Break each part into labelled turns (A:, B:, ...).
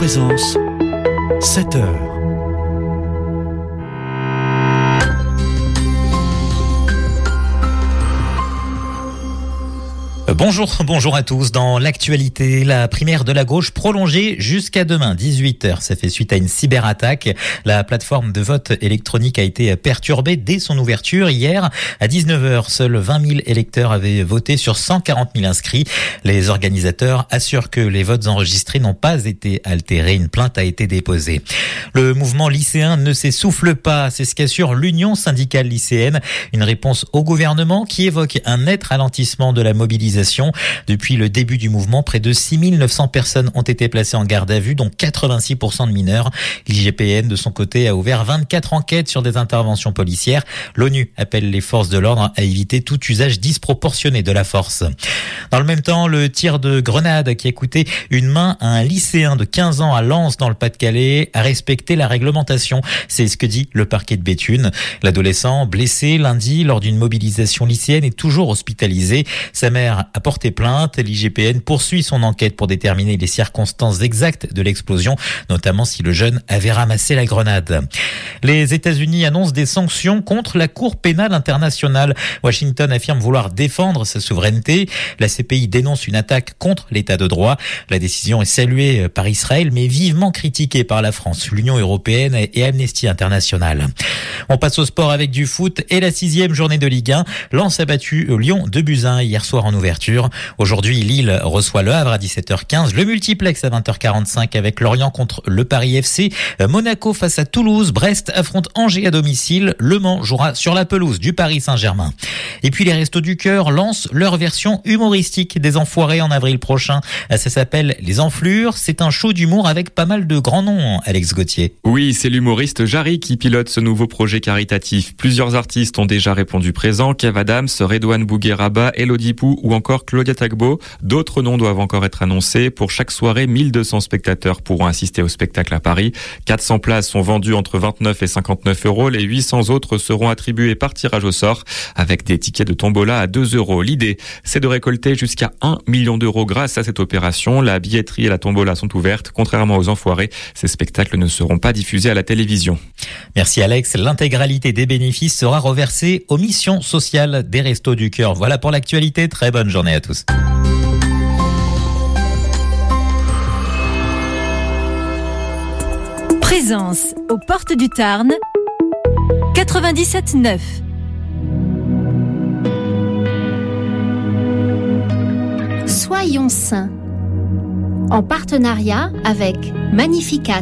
A: Présence, 7 heures.
B: Bonjour à tous. Dans l'actualité, la primaire de la gauche prolongée jusqu'à demain, 18h. Ça fait suite à une cyberattaque. La plateforme de vote électronique a été perturbée dès son ouverture. Hier, à 19h, seuls 20 000 électeurs avaient voté sur 140 000 inscrits. Les organisateurs assurent que les votes enregistrés n'ont pas été altérés. Une plainte a été déposée. Le mouvement lycéen ne s'essouffle pas. C'est ce qu'assure l'Union syndicale lycéenne. Une réponse au gouvernement qui évoque un net ralentissement de la mobilisation. Depuis le début du mouvement, près de 6 900 personnes ont été placées en garde à vue, dont 86% de mineurs. L'IGPN, de son côté, a ouvert 24 enquêtes sur des interventions policières. L'ONU appelle les forces de l'ordre à éviter tout usage disproportionné de la force. Dans le même temps, le tir de grenade qui a coûté une main à un lycéen de 15 ans à Lens, dans le Pas-de-Calais, a respecté la réglementation. C'est ce que dit le parquet de Béthune. L'adolescent, blessé lundi lors d'une mobilisation lycéenne, est toujours hospitalisé. Sa mère a porté plainte. L'IGPN poursuit son enquête pour déterminer les circonstances exactes de l'explosion, notamment si le jeune avait ramassé la grenade. Les États-Unis annoncent des sanctions contre la Cour pénale internationale. Washington affirme vouloir défendre sa souveraineté. La CPI dénonce une attaque contre l'état de droit. La décision est saluée par Israël, mais vivement critiquée par la France, l'Union européenne et Amnesty International. On passe au sport avec du foot et la 6e journée de Ligue 1. Lens a battu Lyon 2-1 hier soir en ouverture. Aujourd'hui, Lille reçoit Le Havre à 17h15. Le multiplex à 20h45 avec Lorient contre le Paris FC. Monaco face à Toulouse. Brest affronte Angers à domicile. Le Mans jouera sur la pelouse du Paris Saint-Germain. Et puis les Restos du Cœur lancent leur version humoristique des Enfoirés en avril prochain. Ça s'appelle Les Enflures. C'est un show d'humour avec pas mal de grands noms, Alex Gauthier.
C: Oui, c'est l'humoriste Jarry qui pilote ce nouveau projet caritatif. Plusieurs artistes ont déjà répondu présent. Kev Adams, Redouane Bougueraba, Elodie Pou ou encore Claudia Tagbo. D'autres noms doivent encore être annoncés. Pour chaque soirée, 1200 spectateurs pourront assister au spectacle à Paris. 400 places sont vendues entre 29 et 59 euros. Les 800 autres seront attribuées par tirage au sort avec des tickets de tombola à 2 euros. L'idée, c'est de récolter jusqu'à 1 million d'euros grâce à cette opération. La billetterie et la tombola sont ouvertes. Contrairement aux Enfoirés, ces spectacles ne seront pas diffusés à la télévision.
B: Merci Alex. L'intégralité des bénéfices sera reversée aux missions sociales des Restos du Cœur. Voilà pour l'actualité. Très bonne journée à tous.
D: Présence aux portes du Tarn, 97.9.
E: Soyons saints, en partenariat avec Magnificat.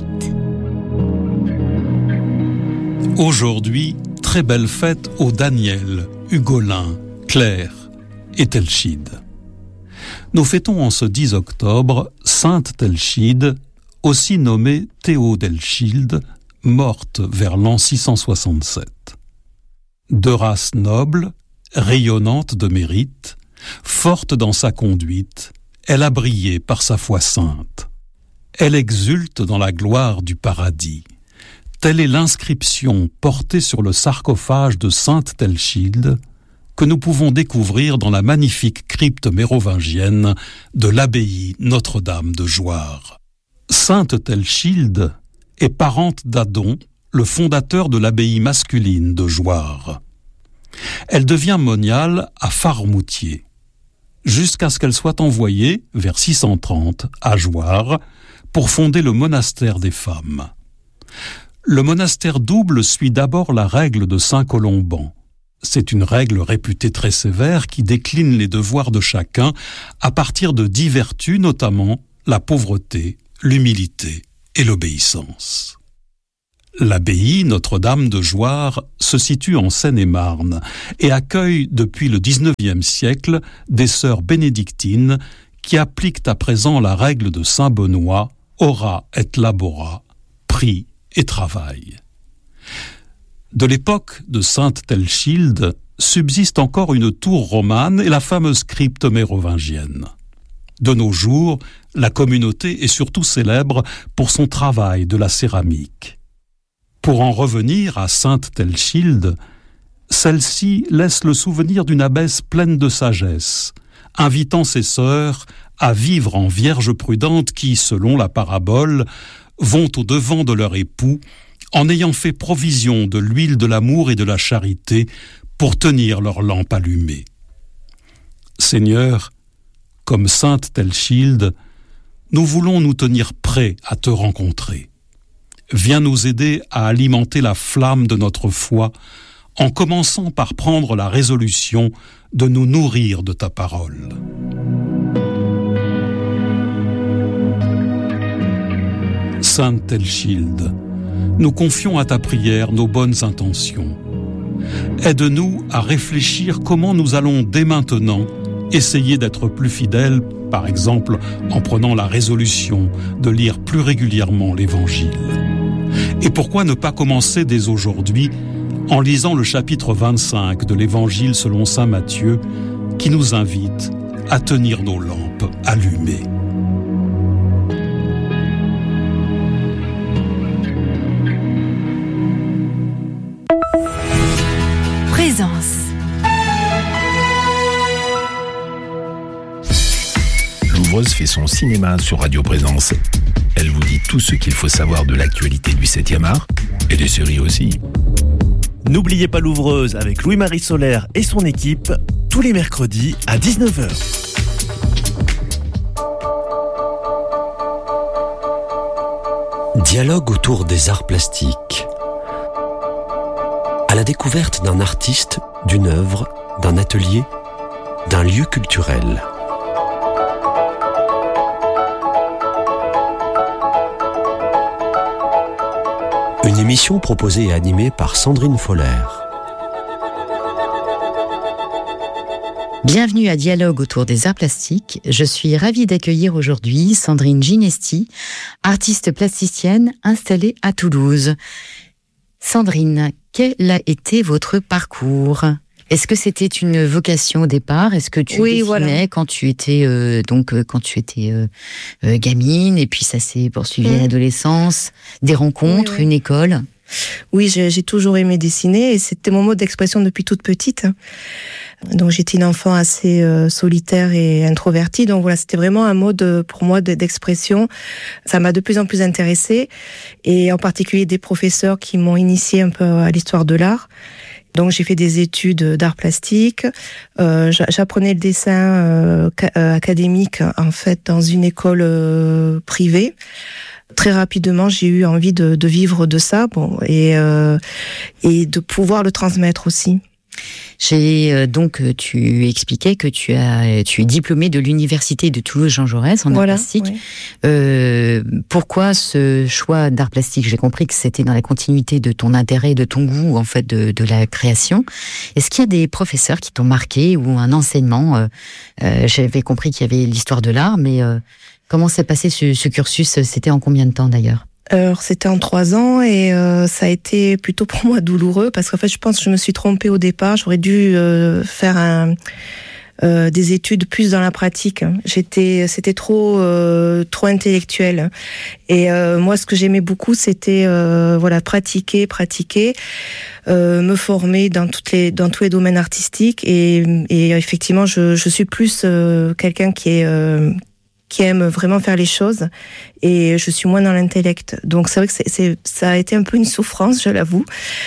F: Aujourd'hui, très belle fête aux Daniel, Hugolin, Claire et Telchide. Nous fêtons en ce 10 octobre Sainte Telchide, aussi nommée Théodelschilde, morte vers l'an 667. De race noble, rayonnante de mérite, forte dans sa conduite, elle a brillé par sa foi sainte. Elle exulte dans la gloire du paradis. Telle est l'inscription portée sur le sarcophage de Sainte Telchilde que nous pouvons découvrir dans la magnifique crypte mérovingienne de l'abbaye Notre-Dame de Jouarre. Sainte Telchilde est parente d'Adon, le fondateur de l'abbaye masculine de Jouarre. Elle devient moniale à Farmoutier, jusqu'à ce qu'elle soit envoyée, vers 630, à Jouarre, pour fonder le monastère des femmes. Le monastère double suit d'abord la règle de Saint-Colomban. C'est une règle réputée très sévère qui décline les devoirs de chacun à partir de 10 vertus, notamment la pauvreté, l'humilité et l'obéissance. L'abbaye Notre-Dame de Jouarre se situe en Seine-et-Marne et accueille depuis le XIXe siècle des sœurs bénédictines qui appliquent à présent la règle de Saint-Benoît « Ora et labora », prie et travail. De l'époque de Sainte Telchilde subsiste encore une tour romane et la fameuse crypte mérovingienne. De nos jours, la communauté est surtout célèbre pour son travail de la céramique. Pour en revenir à Sainte Telchilde, celle-ci laisse le souvenir d'une abbesse pleine de sagesse, invitant ses sœurs à vivre en vierges prudentes qui, selon la parabole, vont au-devant de leur époux en ayant fait provision de l'huile de l'amour et de la charité pour tenir leur lampe allumée. Seigneur, comme sainte Thelchilde, nous voulons nous tenir prêts à te rencontrer. Viens nous aider à alimenter la flamme de notre foi en commençant par prendre la résolution de nous nourrir de ta parole. Sainte Thelchilde, nous confions à ta prière nos bonnes intentions. Aide-nous à réfléchir comment nous allons dès maintenant essayer d'être plus fidèles, par exemple en prenant la résolution de lire plus régulièrement l'Évangile. Et pourquoi ne pas commencer dès aujourd'hui en lisant le chapitre 25 de l'Évangile selon saint Matthieu qui nous invite à tenir nos lampes allumées.
D: Présence.
A: L'ouvreuse fait son cinéma sur Radio Présence. Elle vous dit tout ce qu'il faut savoir de l'actualité du 7e art et des séries aussi.
G: N'oubliez pas l'ouvreuse avec Louis-Marie Solaire et son équipe tous les mercredis à 19h.
H: Dialogue autour des arts plastiques. À la découverte d'un artiste, d'une œuvre, d'un atelier, d'un lieu culturel. Une émission proposée et animée par Sandrine Foller.
I: Bienvenue à Dialogue autour des arts plastiques. Je suis ravie d'accueillir aujourd'hui Sandrine Ginesti, artiste plasticienne installée à Toulouse. Sandrine, quel a été votre parcours ? Est-ce que c'était une vocation au départ ? Est-ce que tu dessinais quand tu étais gamine et puis ça s'est poursuivi à l'adolescence, des rencontres, une école ?
J: Oui, j'ai toujours aimé dessiner et c'était mon mode d'expression depuis toute petite. Donc j'étais une enfant assez solitaire et introvertie. Donc voilà, c'était vraiment un mode pour moi d'expression. Ça m'a de plus en plus intéressée et en particulier des professeurs qui m'ont initiée un peu à l'histoire de l'art. Donc j'ai fait des études d'art plastique. J'apprenais le dessin académique en fait dans une école privée. Très rapidement, j'ai eu envie de vivre de ça, et de pouvoir le transmettre aussi.
I: Tu expliquais que tu es diplômée de l'université de Toulouse Jean Jaurès en art plastique. Oui. Pourquoi ce choix d'art plastique ? J'ai compris que c'était dans la continuité de ton intérêt, de ton goût en fait de la création. Est-ce qu'il y a des professeurs qui t'ont marqué ou un enseignement ? J'avais compris qu'il y avait l'histoire de l'art, mais comment s'est passé ce cursus ? C'était en combien de temps d'ailleurs ?
J: Alors, c'était en 3 ans et ça a été plutôt pour moi douloureux parce qu'en fait, je pense que je me suis trompée au départ. J'aurais dû faire des études plus dans la pratique. C'était trop intellectuel. Et moi, ce que j'aimais beaucoup, c'était pratiquer, me former dans tous les domaines artistiques. Et effectivement, je suis plus quelqu'un qui aime vraiment faire les choses et je suis moins dans l'intellect. Donc c'est vrai que ça a été un peu une souffrance, je l'avoue.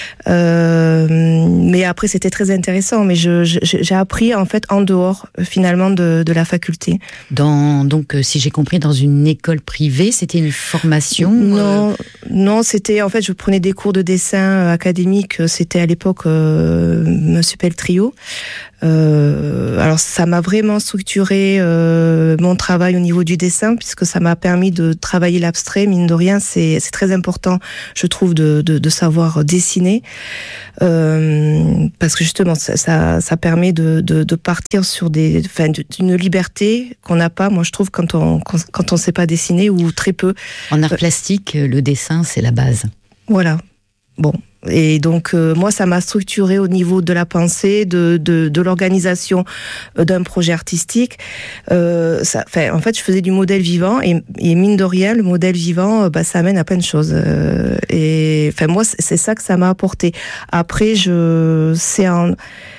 J: Mais après c'était très intéressant. Mais j'ai appris en fait en dehors finalement de la faculté.
I: Donc si j'ai compris, dans une école privée, c'était une formation ?
J: Non, c'était en fait je prenais des cours de dessin académique. C'était à l'époque Monsieur Peltrio. Alors ça m'a vraiment structuré mon travail au niveau du dessin puisque ça m'a permis de travailler l'abstrait. Mine de rien, c'est très important, je trouve, de savoir dessiner parce que justement ça permet de partir sur d'une liberté qu'on n'a pas. Moi, je trouve quand on sait pas dessiner ou très peu.
I: En art plastique, le dessin c'est la base.
J: Voilà. Bon. Et donc moi ça m'a structuré au niveau de la pensée, de l'organisation d'un projet artistique. En fait je faisais du modèle vivant et mine de rien le modèle vivant ça amène à plein de choses. Et moi c'est ça que ça m'a apporté. Après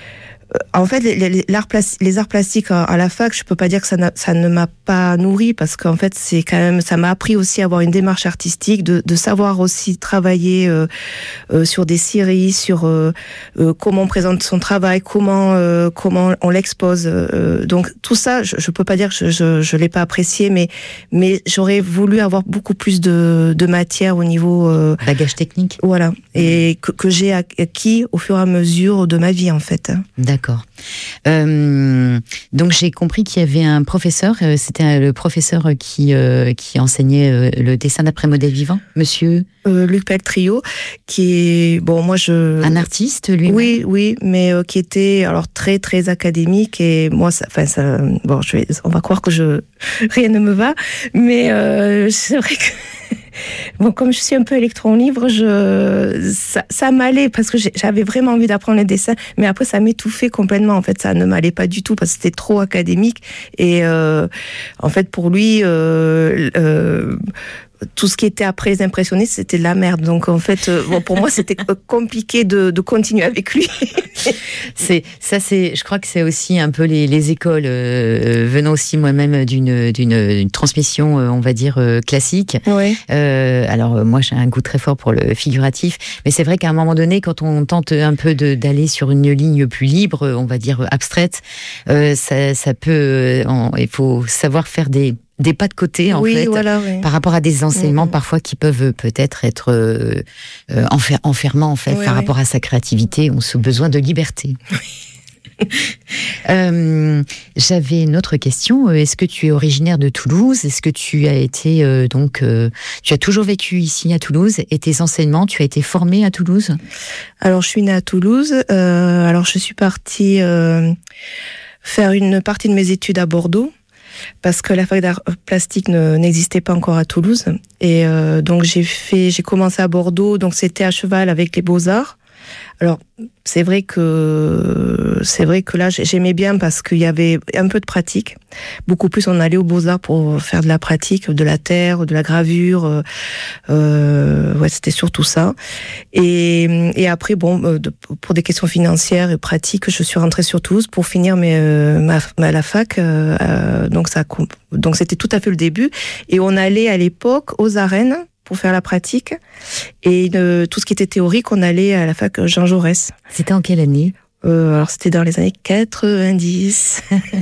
J: En fait, les arts plastiques à la fac, je peux pas dire que ça ne m'a pas nourri, parce qu'en fait, c'est quand même, ça m'a appris aussi à avoir une démarche artistique, de savoir aussi travailler sur des séries, sur comment on présente son travail, comment on l'expose. Donc tout ça, je peux pas dire que je l'ai pas apprécié, mais j'aurais voulu avoir beaucoup plus de matière au niveau
I: bagage technique.
J: Voilà, et que j'ai acquis au fur et à mesure de ma vie, en fait.
I: D'accord. Donc j'ai compris qu'il y avait un professeur, c'était le professeur qui enseignait le dessin d'après modèle vivant, monsieur
J: Luc Peltrio, qui est
I: un artiste, lui.
J: Oui, mais qui était alors très très académique, et moi on va croire que rien ne me va, mais c'est vrai que bon, comme je suis un peu électron libre, ça m'allait, parce que j'avais vraiment envie d'apprendre le dessin, mais après ça m'étouffait complètement. En fait, ça ne m'allait pas du tout, parce que c'était trop académique, et en fait pour lui tout ce qui était après les impressionnistes, c'était de la merde. Donc en fait, pour moi, c'était compliqué de continuer avec lui.
I: Je crois que c'est aussi un peu les écoles venant aussi moi-même d'une transmission, on va dire classique.
J: Oui.
I: Alors moi, j'ai un goût très fort pour le figuratif, mais c'est vrai qu'à un moment donné, quand on tente un peu d'aller sur une ligne plus libre, on va dire abstraite, ça peut. Il faut savoir faire des pas de côté, en fait,
J: voilà, oui.
I: Par rapport à des enseignements parfois qui peuvent peut-être être enfermants, en fait, par rapport à sa créativité ou ce besoin de liberté. J'avais une autre question. Est-ce que tu es originaire de Toulouse? Est-ce que tu as été tu as toujours vécu ici à Toulouse, et tes enseignements, tu as été formée à Toulouse?
J: Alors je suis née à Toulouse. Alors je suis partie faire une partie de mes études à Bordeaux, parce que la fac d'art plastique n'existait pas encore à Toulouse, et donc j'ai commencé à Bordeaux, donc c'était à cheval avec les Beaux-Arts. Alors c'est vrai que là j'aimais bien, parce qu'il y avait un peu de pratique, beaucoup plus. On allait aux Beaux-Arts pour faire de la pratique, de la terre, de la gravure, c'était surtout ça. Et après pour des questions financières et pratiques, je suis rentrée sur Toulouse pour finir la fac. Donc c'était tout à fait le début, et on allait à l'époque aux arènes pour faire la pratique, et tout ce qui était théorique, on allait à la fac Jean Jaurès.
I: C'était en quelle année?
J: Alors c'était dans les années 90.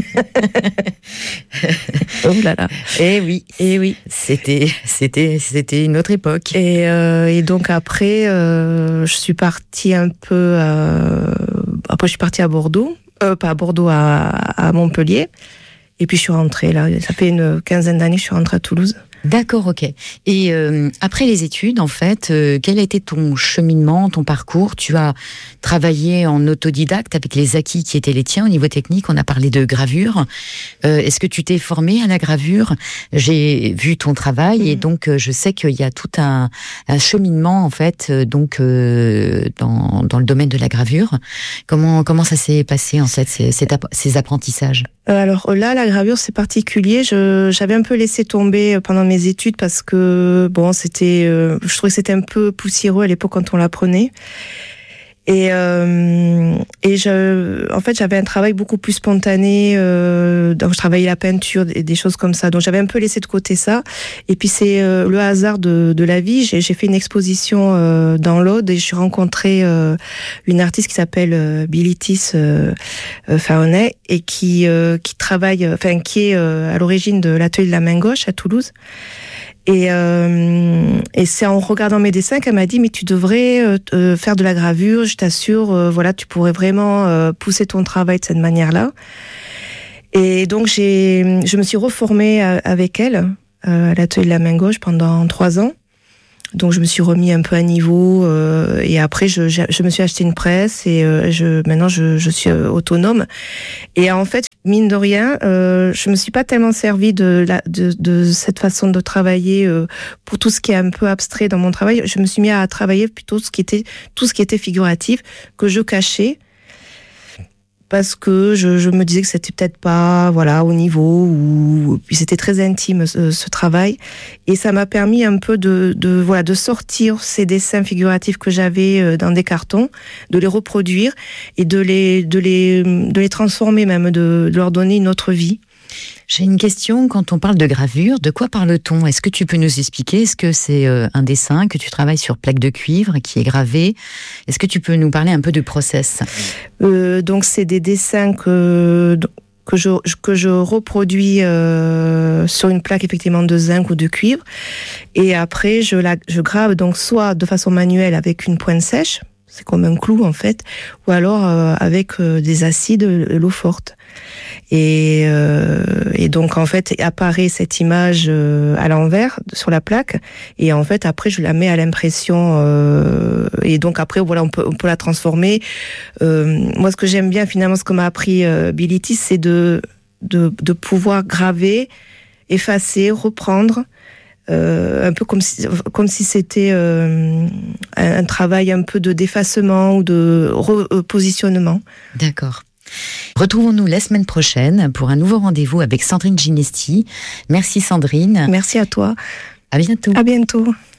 J: Oh là là.
I: Eh oui. C'était une autre époque.
J: Et donc après, je suis partie après je suis partie à Bordeaux, pas à Bordeaux, à Montpellier. Et puis je suis rentrée là. Ça fait une quinzaine d'années que je suis rentrée à Toulouse.
I: D'accord, ok. Et après les études, en fait, quel a été ton cheminement, ton parcours? Tu as travaillé en autodidacte avec les acquis qui étaient les tiens au niveau technique. On a parlé de gravure. Est-ce que tu t'es formé à la gravure? J'ai vu ton travail, et donc je sais qu'il y a tout un cheminement, en fait, donc dans le domaine de la gravure. Comment ça s'est passé, en fait, ces apprentissages?
J: Alors là, la gravure, c'est particulier. J'avais un peu laissé tomber pendant mes études, parce que je trouvais que c'était un peu poussiéreux à l'époque quand on l'apprenait. Et en fait, j'avais un travail beaucoup plus spontané. Donc je travaillais la peinture et des choses comme ça. Donc j'avais un peu laissé de côté ça. Et puis c'est le hasard de la vie. J'ai fait une exposition dans l'Aude, et j'ai rencontré une artiste qui s'appelle Bilitis Faonet, et qui travaille, qui est à l'origine de l'atelier de la main gauche à Toulouse. Et c'est en regardant mes dessins qu'elle m'a dit: mais tu devrais faire de la gravure, je t'assure, tu pourrais vraiment pousser ton travail de cette manière-là. Et donc je me suis reformée avec elle à l'atelier de la main gauche pendant 3 ans. Donc je me suis remis un peu à niveau, et après je me suis acheté une presse, et maintenant je suis autonome. Et en fait, mine de rien, je me suis pas tellement servi de cette façon de travailler pour tout ce qui est un peu abstrait dans mon travail. Je me suis mis à travailler plutôt tout ce qui était figuratif, que je cachais, parce que je me disais que c'était peut-être pas au niveau, ou puis c'était très intime ce travail, et ça m'a permis un peu de sortir ces dessins figuratifs que j'avais dans des cartons, de les reproduire et de les transformer, même de leur donner une autre vie.
I: J'ai une question, quand on parle de gravure, de quoi parle-t-on ? Est-ce que tu peux nous expliquer ? Est-ce que c'est un dessin que tu travailles sur plaque de cuivre qui est gravé ? Est-ce que tu peux nous parler un peu de process ?
J: Donc c'est des dessins que je reproduis sur une plaque effectivement de zinc ou de cuivre, et après je grave donc soit de façon manuelle avec une pointe sèche, c'est comme un clou en fait, ou alors avec des acides, l'eau forte. Et donc en fait apparaît cette image à l'envers sur la plaque, et en fait après je la mets à l'impression, et donc après on peut la transformer. Moi ce que j'aime bien finalement, ce que m'a appris Bilitis, c'est de pouvoir graver, effacer, reprendre. Un peu comme si c'était un travail un peu de d'effacement ou de repositionnement.
I: D'accord. Retrouvons-nous la semaine prochaine pour un nouveau rendez-vous avec Sandrine Ginesti. Merci Sandrine.
J: Merci à toi.
I: À bientôt.
J: À bientôt.